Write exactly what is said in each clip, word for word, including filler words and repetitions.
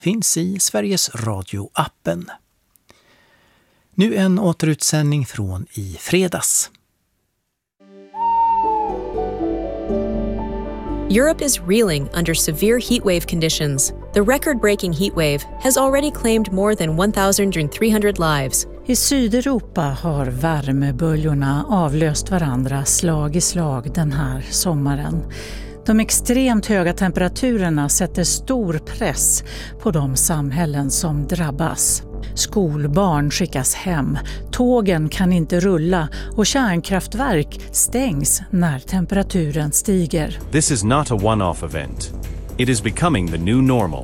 finns i Sveriges Radio-appen. Nu en återutsändning från i fredags. Europe is reeling under severe heatwave conditions. The record-breaking heatwave has already claimed more than one thousand three hundred lives. I Sydeuropa har värmeböljorna avlöst varandra slag i slag den här sommaren. De extremt höga temperaturerna sätter stor press på de samhällen som drabbas. Skolbarn skickas hem, tågen kan inte rulla och kärnkraftverk stängs när temperaturen stiger. This is not a one-off event. It is becoming the new normal.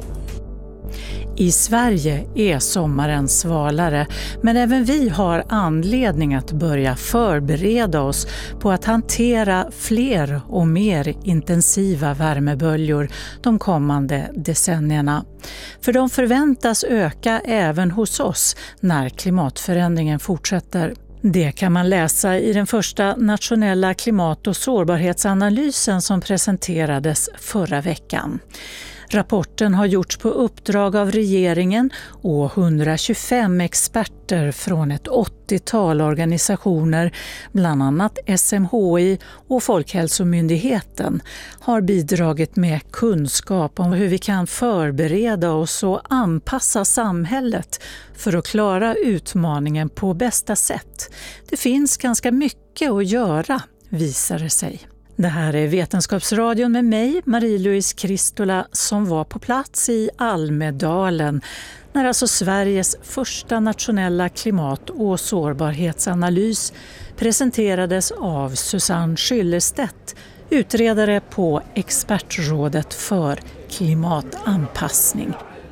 I Sverige är sommaren svalare, men även vi har anledning att börja förbereda oss på att hantera fler och mer intensiva värmeböljor de kommande decennierna. För de förväntas öka även hos oss när klimatförändringen fortsätter. Det kan man läsa i den första nationella klimat- och sårbarhetsanalysen som presenterades förra veckan. Rapporten har gjorts på uppdrag av regeringen och hundratjugofem experter från ett åttiotal organisationer, bland annat S M H I och Folkhälsomyndigheten, har bidragit med kunskap om hur vi kan förbereda oss och anpassa samhället för att klara utmaningen på bästa sätt. Det finns ganska mycket att göra, visar det sig. Det här är Vetenskapsradion med mig, Marie-Louise Kristola, som var på plats i Almedalen när alltså Sveriges första nationella klimat- och sårbarhetsanalys presenterades av Susanne Schillerstedt, utredare på Expertrådet för klimatanpassning.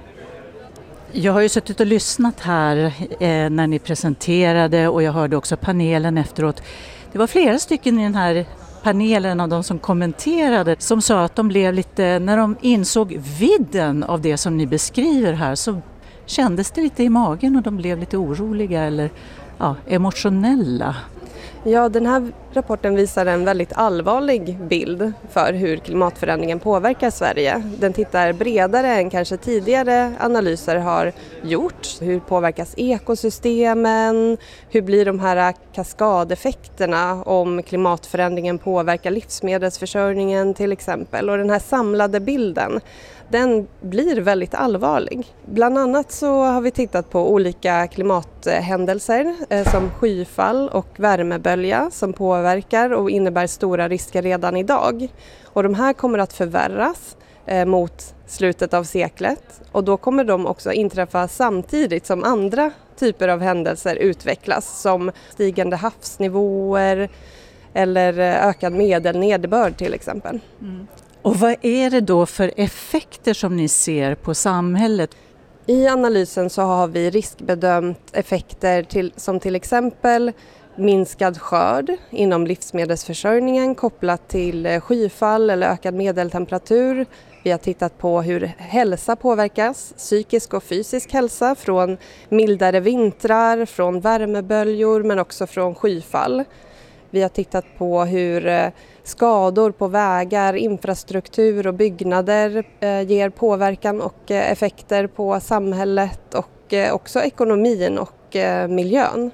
Jag har ju suttit och lyssnat här eh, när ni presenterade, och jag hörde också panelen efteråt. Det var flera stycken i den här panelen av de som kommenterade som sa att de blev lite, när de insåg vidden av det som ni beskriver här, så kändes det lite i magen och de blev lite oroliga eller ja, emotionella. Ja, den här rapporten visar en väldigt allvarlig bild för hur klimatförändringen påverkar Sverige. Den tittar bredare än kanske tidigare analyser har gjort. Hur påverkas ekosystemen? Hur blir de här kaskadeffekterna om klimatförändringen påverkar livsmedelsförsörjningen till exempel? Och den här samlade bilden, den blir väldigt allvarlig. Bland annat så har vi tittat på olika klimathändelser eh, som skyfall och värmebölja som påverkar och innebär stora risker redan idag. Och de här kommer att förvärras eh, mot slutet av seklet, och då kommer de också inträffa samtidigt som andra typer av händelser utvecklas, som stigande havsnivåer eller ökad medelnederbörd till exempel. Mm. Och vad är det då för effekter som ni ser på samhället? I analysen så har vi riskbedömt effekter till, som till exempel minskad skörd inom livsmedelsförsörjningen kopplat till skyfall eller ökad medeltemperatur. Vi har tittat på hur hälsa påverkas, psykisk och fysisk hälsa, från mildare vintrar, från värmeböljor men också från skyfall. Vi har tittat på hur skador på vägar, infrastruktur och byggnader ger påverkan och effekter på samhället och också ekonomin och miljön.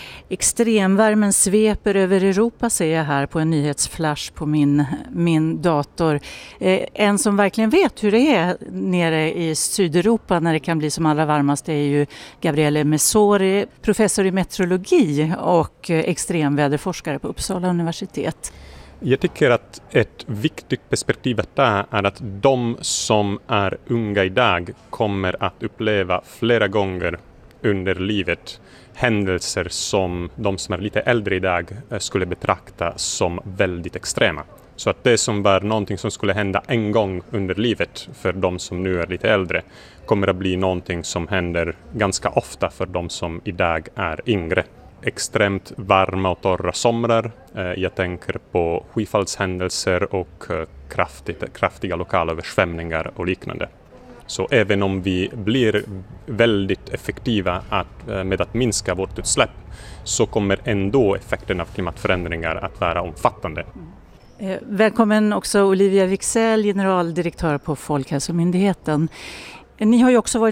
Extremvärmen sveper över Europa, ser jag här på en nyhetsflash på min, min dator. Eh, en som verkligen vet hur det är nere i Sydeuropa när det kan bli som allra varmast är ju Gabriele Messori, professor i meteorologi och extremväderforskare på Uppsala universitet. Jag tycker att ett viktigt perspektiv är att de som är unga idag kommer att uppleva flera gånger under livet händelser som de som är lite äldre idag skulle betrakta som väldigt extrema. Så att det som var någonting som skulle hända en gång under livet för de som nu är lite äldre kommer att bli någonting som händer ganska ofta för de som idag är yngre. Extremt varma och torra somrar. Jag tänker på skyfallshändelser och kraftigt, kraftiga lokala översvämningar och liknande. Så även om vi blir väldigt effektiva att, med att minska vårt utsläpp, så kommer ändå effekten av klimatförändringar att vara omfattande. Eh, välkommen också Olivia Wicksell, generaldirektör på Folkhälsomyndigheten. Ni har ju också varit